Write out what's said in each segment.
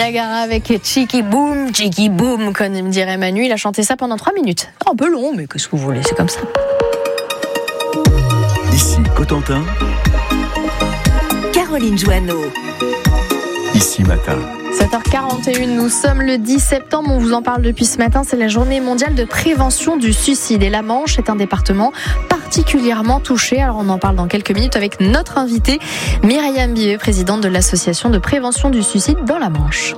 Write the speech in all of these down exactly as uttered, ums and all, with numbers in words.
Niagara avec Cheeky Boom, Cheeky Boom, comme me dirait Manu. Il a chanté ça pendant trois minutes. Un peu long, mais qu'est-ce que vous voulez, c'est comme ça. Ici Cotentin, Caroline Joanneau. Ici Matin. sept heures quarante et une, nous sommes le dix septembre, on vous en parle depuis ce matin, c'est la journée mondiale de prévention du suicide et la Manche est un département particulièrement touché. Alors on en parle dans quelques minutes avec notre invitée Myriam Bivet, présidente de l'association de prévention du suicide dans la Manche.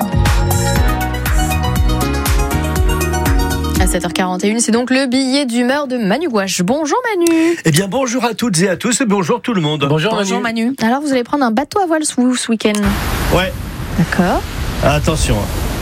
À sept heures quarante et une, c'est donc le billet d'humeur de Manu Gouache. Bonjour Manu. Eh bien bonjour à toutes et à tous et bonjour tout le monde. Bonjour, Bonjour Manu. Manu. Alors vous allez prendre un bateau à voile ce ce week-end. Ouais. D'accord. Attention.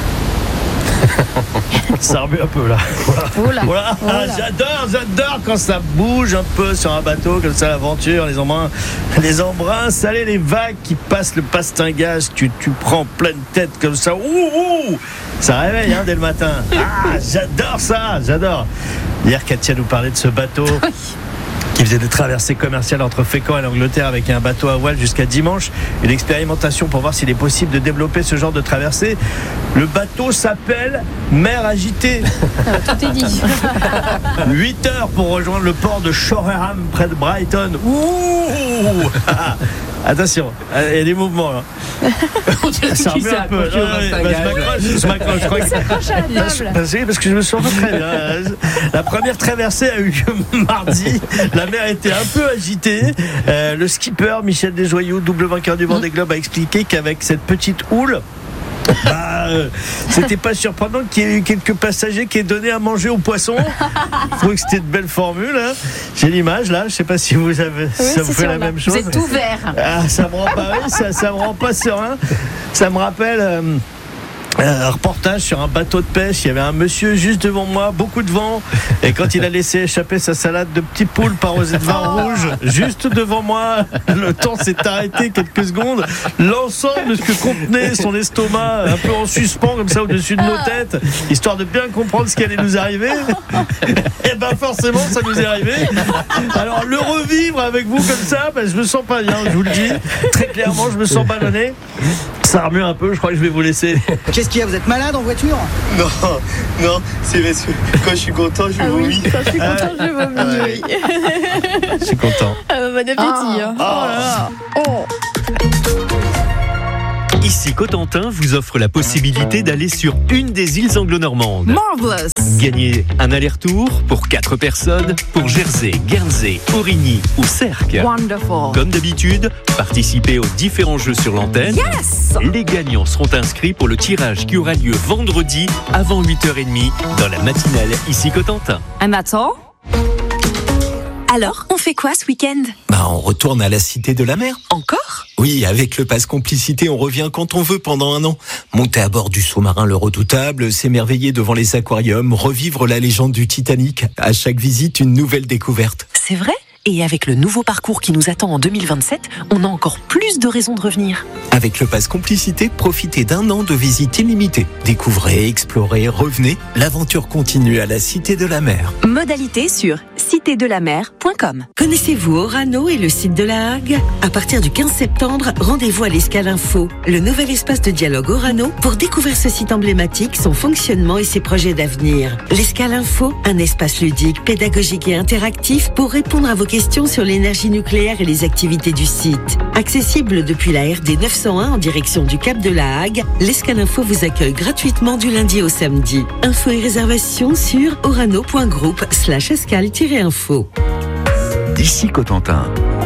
Ça remue un peu là. Voilà. Oula. Voilà. Oula. J'adore, j'adore quand ça bouge un peu sur un bateau comme ça, l'aventure, les embruns, les embruns salés, les vagues qui passent le pastingage, tu, tu prends pleine tête comme ça. Ouh, ouh, ça réveille hein, dès le matin. Ah, j'adore ça, j'adore. Hier, Katia nous parlait de ce bateau. Oui. Qui faisait des traversées commerciales entre Fécamp et l'Angleterre avec un bateau à voile jusqu'à dimanche. Une expérimentation pour voir s'il est possible de développer ce genre de traversée. Le bateau s'appelle Mer Agitée. Ah, tout est dit. huit heures pour rejoindre le port de Shoreham près de Brighton. Ouh. Attention, il y a des mouvements là. Ça remue un peu. Je m'accroche, je m'accroche. Je crois que... Parce, parce que je me sens pas très bien. La première traversée a eu lieu mardi. La mer était un peu agitée. Euh, le skipper Michel Desjoyaux, double vainqueur du Vendée Globe, a expliqué qu'avec cette petite houle, bah, euh, c'était pas surprenant qu'il y ait eu quelques passagers qui aient donné à manger aux poissons. Je trouve que c'était de belles formules. Hein. J'ai l'image là, je sais pas si vous avez, oui, ça vous fait la même chose. Vous êtes tout vert. Ah, ça me rend pas, oui, ça, ça me rend pas serein. Ça me rappelle. Euh, Un reportage sur un bateau de pêche. Il y avait un monsieur juste devant moi, beaucoup de vent, et quand il a laissé échapper sa salade de petits poules arrosée de vin rouge juste devant moi, le temps s'est arrêté quelques secondes. L'ensemble de ce que contenait son estomac, un peu en suspens comme ça au-dessus de nos têtes, histoire de bien comprendre ce qui allait nous arriver. Et ben forcément ça nous est arrivé. Alors le revivre avec vous comme ça, ben, je me sens pas bien, je vous le dis très clairement, je me sens ballonné. Ça remue un peu, je crois que je vais vous laisser. Qu'est-ce qu'il y a ? Vous êtes malade en voiture ? Non, non, c'est parce que quand je suis content, je Ah vomis. oui, quand je suis content, je vomis. Oui. Je suis content. Ah, bon appétit. Ah. Hein. Oh là là. Oh. Ici Cotentin vous offre la possibilité d'aller sur une des îles anglo-normandes. Marvelous. Gagnez un aller-retour pour quatre personnes pour Jersey, Guernsey, Aurigny ou Sercq. Wonderful. Comme d'habitude, participez aux différents jeux sur l'antenne. Yes. Les gagnants seront inscrits pour le tirage qui aura lieu vendredi avant huit heures trente dans la matinale Ici Cotentin. And that's all? Alors, on fait quoi ce week-end ? Bah, on retourne à la Cité de la Mer. Encore ? Oui, avec le pass complicité, on revient quand on veut pendant un an. Monter à bord du sous-marin Le Redoutable, s'émerveiller devant les aquariums, revivre la légende du Titanic. À chaque visite, une nouvelle découverte. C'est vrai ? Et avec le nouveau parcours qui nous attend en deux mille vingt-sept, on a encore plus de raisons de revenir. Avec le pass complicité, profitez d'un an de visite illimitée. Découvrez, explorez, revenez. L'aventure continue à la Cité de la Mer. Modalité sur cité de la mer point com. Connaissez-vous Orano et le site de la Hague ? À partir du quinze septembre, rendez-vous à l'Escale Info, le nouvel espace de dialogue Orano, pour découvrir ce site emblématique, son fonctionnement et ses projets d'avenir. L'Escale Info, un espace ludique, pédagogique et interactif pour répondre à vos questions sur l'énergie nucléaire et les activités du site. Accessible depuis la R D neuf cent un en direction du Cap de la Hague, l'Escale Info vous accueille gratuitement du lundi au samedi. Infos et réservations sur orano point groupe slash escale-info. Ici Cotentin.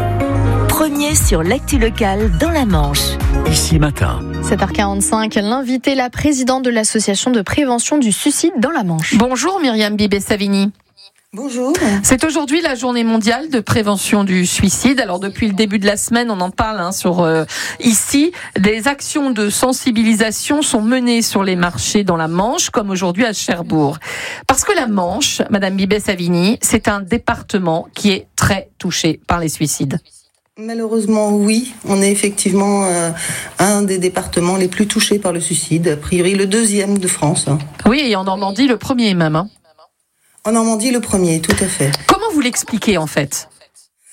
Premier sur l'actu locale dans la Manche. Ici Matin. sept heures quarante-cinq, l'invitée, la présidente de l'association de prévention du suicide dans la Manche. Bonjour Myriam Bivet-Savini. Bonjour. C'est aujourd'hui la journée mondiale de prévention du suicide. Alors depuis le début de la semaine, on en parle hein, sur euh, ici. Des actions de sensibilisation sont menées sur les marchés dans la Manche, comme aujourd'hui à Cherbourg. Parce que la Manche, Madame Bivet-Savini, c'est un département qui est très touché par les suicides. Malheureusement, oui. On est effectivement euh, un des départements les plus touchés par le suicide. A priori, le deuxième de France. Hein. Oui, et en Normandie, le premier même. Hein. En Normandie, le premier, tout à fait. Comment vous l'expliquez, en fait ?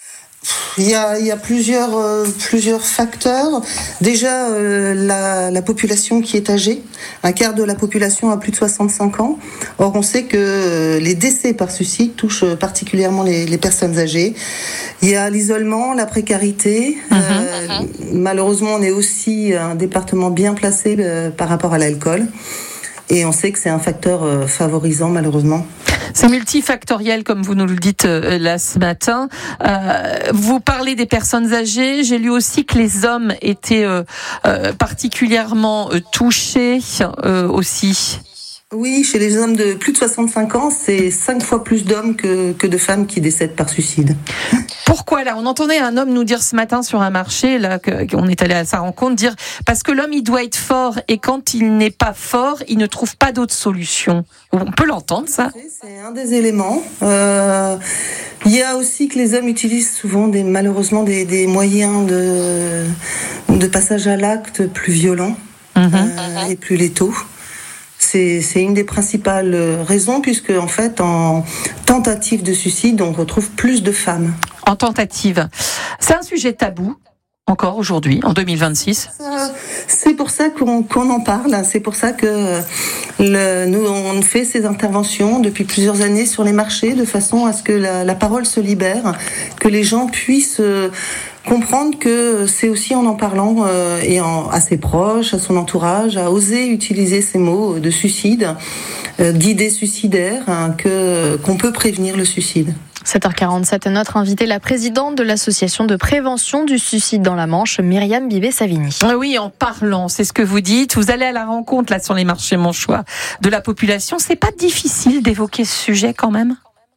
Il y a, il y a plusieurs, euh, plusieurs facteurs. Déjà, euh, la, la population qui est âgée. Un quart de la population a plus de soixante-cinq ans. Or, on sait que euh, les décès par suicide touchent particulièrement les, les personnes âgées. Il y a l'isolement, la précarité. Mmh. Euh, malheureusement, on est aussi un département bien placé euh, par rapport à l'alcool. Et on sait que c'est un facteur euh, favorisant, malheureusement. C'est multifactoriel, comme vous nous le dites euh, là ce matin. Euh, vous parlez des personnes âgées. J'ai lu aussi que les hommes étaient euh, euh, particulièrement euh, touchés euh, aussi. Oui, chez les hommes de plus de soixante-cinq ans, c'est cinq fois plus d'hommes que, que de femmes qui décèdent par suicide. Pourquoi là ? On entendait un homme nous dire ce matin sur un marché, là, qu'on est allé à sa rencontre, dire parce que l'homme il doit être fort et quand il n'est pas fort, il ne trouve pas d'autre solution. On peut l'entendre ça ? C'est un des éléments. Euh, il y a aussi que les hommes utilisent souvent des, malheureusement des, des moyens de, de passage à l'acte plus violents mmh. euh, et plus létaux. C'est, c'est une des principales raisons, puisque en fait, en tentative de suicide, on retrouve plus de femmes. En tentative. C'est un sujet tabou, encore aujourd'hui, en deux mille vingt-six. C'est pour ça qu'on, qu'on en parle. C'est pour ça que le, nous, on fait ces interventions depuis plusieurs années sur les marchés, de façon à ce que la, la parole se libère, que les gens puissent comprendre que c'est aussi en en parlant euh, et en, à ses proches, à son entourage, à oser utiliser ces mots de suicide, euh, d'idées suicidaires, hein, que, qu'on peut prévenir le suicide. sept heures quarante-sept, notre invitée, la présidente de l'association de prévention du suicide dans la Manche, Myriam Bibé-Savini. Oui, en parlant, c'est ce que vous dites. Vous allez à la rencontre là sur les marchés manchois de la population. C'est pas difficile d'évoquer ce sujet quand même ?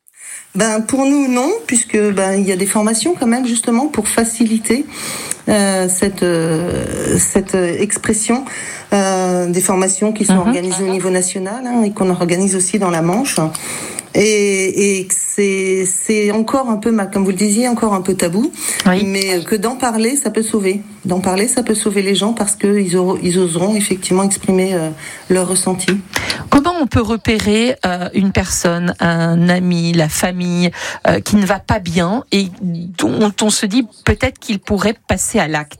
Ben pour nous non, puisque ben il y a des formations quand même justement pour faciliter euh, cette euh, cette expression, euh, des formations qui sont mmh. organisées au niveau national hein, et qu'on organise aussi dans la Manche. Et, et c'est c'est encore un peu, comme vous le disiez, encore un peu tabou, oui. mais que d'en parler, ça peut sauver. D'en parler, ça peut sauver les gens parce que ils, auront, ils oseront effectivement exprimer euh, leur ressenti. Comment on peut repérer euh, une personne, un ami, la famille euh, qui ne va pas bien et dont on se dit peut-être qu'il pourrait passer à l'acte ?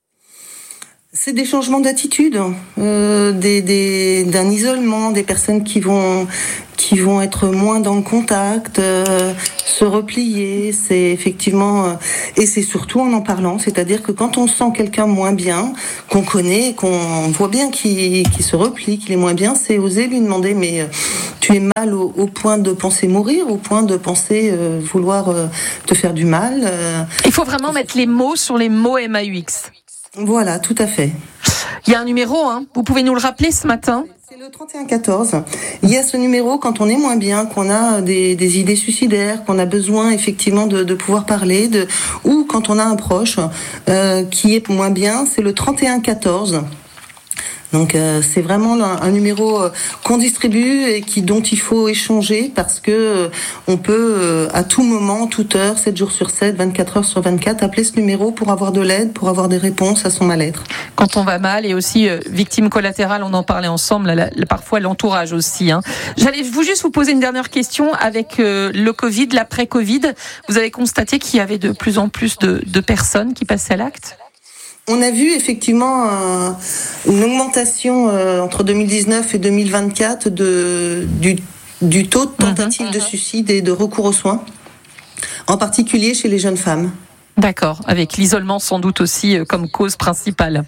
C'est des changements d'attitude, euh, des, des, d'un isolement, des personnes qui vont, qui vont être moins dans le contact, euh, se replier. C'est effectivement, euh, et c'est surtout en en parlant. C'est-à-dire que quand on sent quelqu'un moins bien, qu'on connaît, qu'on voit bien qu'il, qu'il se replie, qu'il est moins bien, c'est oser lui demander, mais euh, tu es mal au, au point de penser mourir, au point de penser euh, vouloir euh, te faire du mal. Euh, Il faut vraiment mettre les mots sur les mots M A U X. Voilà, tout à fait. Il y a un numéro, hein. Vous pouvez nous le rappeler ce matin ? C'est le trente et un quatorze. Il y a ce numéro quand on est moins bien, qu'on a des, des idées suicidaires, qu'on a besoin effectivement de, de pouvoir parler, de, ou quand on a un proche euh, qui est moins bien, c'est le trente et un quatorze. Donc euh, c'est vraiment un, un numéro euh, qu'on distribue et qui dont il faut échanger parce que euh, on peut euh, à tout moment, toute heure, sept jours sur sept, vingt-quatre heures sur vingt-quatre appeler ce numéro pour avoir de l'aide, pour avoir des réponses à son mal-être. Quand on va mal et aussi euh, victime collatérale, on en parlait ensemble, là, là, parfois l'entourage aussi. Hein. J'allais vous juste vous poser une dernière question avec euh, le Covid, l'après-Covid. Vous avez constaté qu'il y avait de plus en plus de, de personnes qui passaient à l'acte ? On a vu effectivement un, une augmentation euh, entre deux mille dix-neuf et deux mille vingt-quatre de, du, du taux de tentatives mmh, mmh. de suicide et de recours aux soins, en particulier chez les jeunes femmes. D'accord, avec l'isolement sans doute aussi euh, comme cause principale.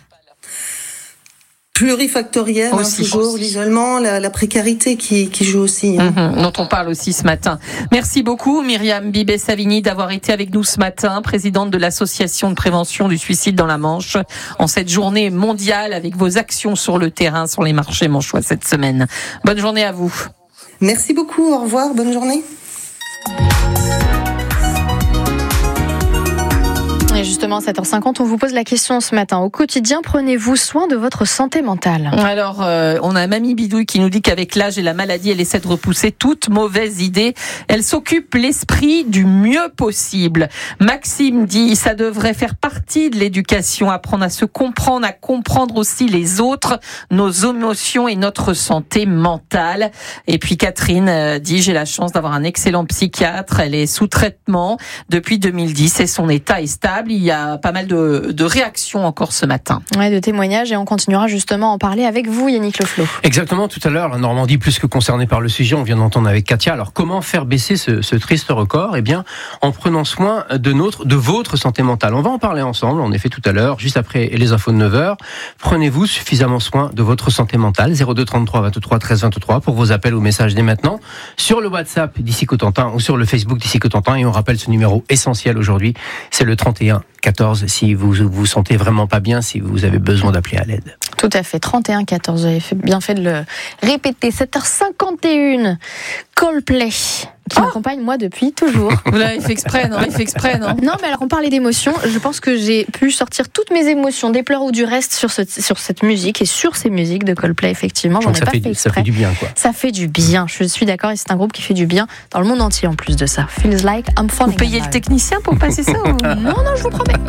Plurifactoriel, hein, toujours aussi. L'isolement, la, la précarité qui, qui joue aussi. Hein. Mmh, dont on parle aussi ce matin. Merci beaucoup Myriam Bibé-Savini d'avoir été avec nous ce matin, présidente de l'association de prévention du suicide dans la Manche, en cette journée mondiale avec vos actions sur le terrain, sur les marchés manchois cette semaine. Bonne journée à vous. Merci beaucoup, au revoir, bonne journée. Et justement, à sept heures cinquante, on vous pose la question ce matin. Au quotidien, prenez-vous soin de votre santé mentale? Alors, euh, on a Mamie Bidouille qui nous dit qu'avec l'âge et la maladie, elle essaie de repousser toute mauvaise idée. Elle s'occupe l'esprit du mieux possible. Maxime dit, ça devrait faire partie de l'éducation, apprendre à se comprendre, à comprendre aussi les autres, nos émotions et notre santé mentale. Et puis Catherine euh, dit, j'ai la chance d'avoir un excellent psychiatre. Elle est sous traitement depuis deux mille dix et son état est stable. Il y a pas mal de, de réactions encore ce matin. Ouais, de témoignages, et on continuera justement à en parler avec vous, Yannick Le Floch. Exactement, tout à l'heure, la Normandie plus que concernée par le sujet, on vient d'entendre avec Katia. Alors comment faire baisser ce, ce triste record? Eh bien, en prenant soin de notre, de votre santé mentale. On va en parler ensemble, en effet, tout à l'heure, juste après les infos de neuf heures. Prenez-vous suffisamment soin de votre santé mentale? zéro deux trente-trois vingt-trois treize vingt-trois pour vos appels ou messages dès maintenant, sur le WhatsApp d'Ici Cotentin ou sur le Facebook d'Ici Cotentin. Et on rappelle ce numéro essentiel aujourd'hui, c'est le trente et un quatorze si vous vous sentez vraiment pas bien, si vous avez besoin d'appeler à l'aide. Tout à fait, trente et un quatorze, vous avez bien fait de le répéter. sept heures cinquante et un, Coldplay, qui oh m'accompagne moi depuis toujours. Vous l'avez fait exprès, non? Vous l'avez fait exprès, non? Non, mais alors on parlait d'émotions, je pense que j'ai pu sortir toutes mes émotions, des pleurs ou du reste, sur, ce, sur cette musique et sur ces musiques de Coldplay, effectivement. J'en ai pas fait exprès. Ça fait du bien, quoi. Ça fait du bien, je suis d'accord, et c'est un groupe qui fait du bien dans le monde entier en plus de ça. Feels like I'm falling. Vous payez le technicien pour passer ça ou... Non, non, je vous promets.